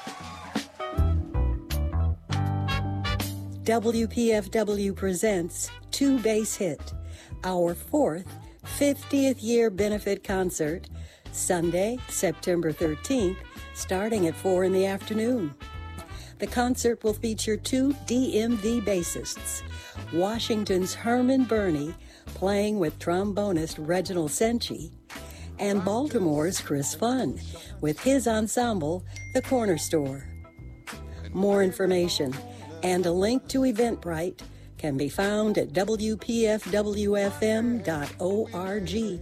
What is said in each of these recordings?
WPFW presents Two Base Hit, our fourth 50th year benefit concert, Sunday, September 13th, starting at 4 in the afternoon. The concert will feature two DMV bassists, Washington's Herman Burney playing with trombonist Reginald Senchi, and Baltimore's Chris Funn with his ensemble, The Corner Store. More information and a link to Eventbrite can be found at WPFWFM.org.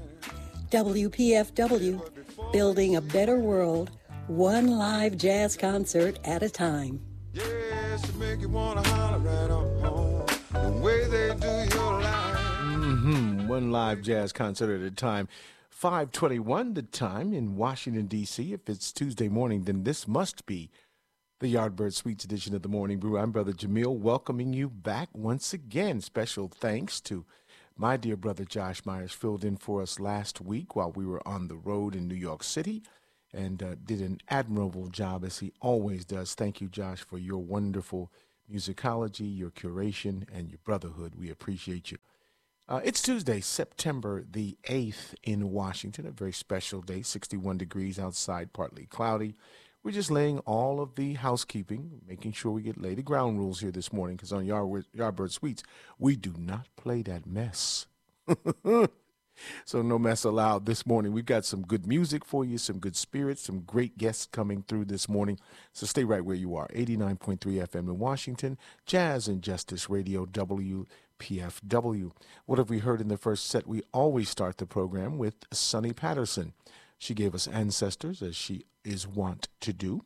WPFW, building a better world, one live jazz concert at a time. Yes, to make you want to holler right on home, the way they do your life. One live jazz concert at a time. 5:21 the time in Washington, D.C. If it's Tuesday morning, then this must be the Yardbird Suites edition of the Morning Brew. I'm Brother Jamil, welcoming you back once again. Special thanks to my dear brother Josh Myers, filled in for us last week while we were on the road in New York City, and did an admirable job, as he always does. Thank you, Josh, for your wonderful musicology, your curation, and your brotherhood. We appreciate you. It's Tuesday, September the 8th in Washington, a very special day, 61 degrees outside, partly cloudy. We're just laying all of the housekeeping, making sure we lay the ground rules here this morning, because on Yardbird Suites, we do not play that mess. So no mess allowed this morning. We've got some good music for you, some good spirits, some great guests coming through this morning. So stay right where you are. 89.3 FM in Washington, Jazz and Justice Radio, WPFW. What have we heard in the first set? We always start the program with Sonny Patterson. She gave us Ancestors, as she is wont to do.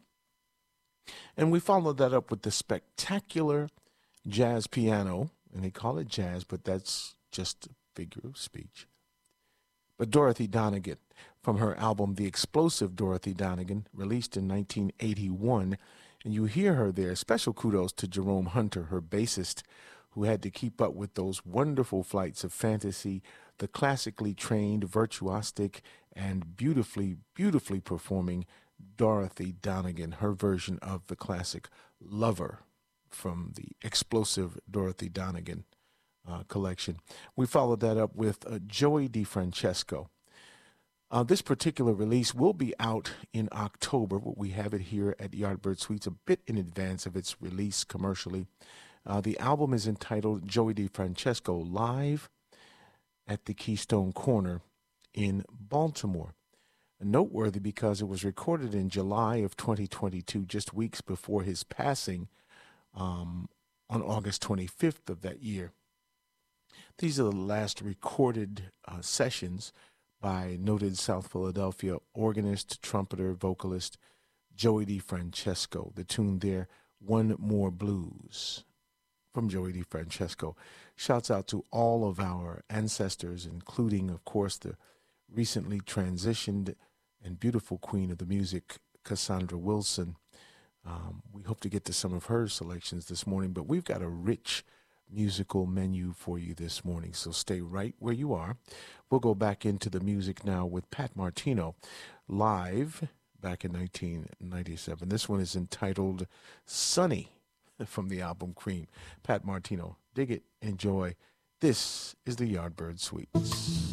And we followed that up with the spectacular jazz piano. And they call it jazz, but that's just a figure of speech. But Dorothy Donegan, from her album The Explosive Dorothy Donegan, released in 1981. And you hear her there. Special kudos to Jerome Hunter, her bassist, who had to keep up with those wonderful flights of fantasy, the classically trained, virtuosic, and beautifully, beautifully performing Dorothy Donegan, her version of the classic Lover from the Explosive Dorothy Donegan collection. We followed that up with Joey DeFrancesco. This particular release will be out in October, but we have it here at Yardbird Suites a bit in advance of its release commercially. The album is entitled Joey DeFrancesco Live at the Keystone Corner in Baltimore. Noteworthy because it was recorded in July of 2022, just weeks before his passing on August 25th of that year. These are the last recorded sessions by noted South Philadelphia organist, trumpeter, vocalist Joey DeFrancesco. The tune there, One More Blues, from Joey DeFrancesco. Shouts out to all of our ancestors, including, of course, the recently transitioned and beautiful queen of the music, Cassandra Wilson. We hope to get to some of her selections this morning, but we've got a rich musical menu for you this morning, so stay right where you are. We'll go back into the music now with Pat Martino, live back in 1997. This one is entitled Sunny, from the album Cream. Pat Martino, dig it, enjoy. This is the Yardbird Suites.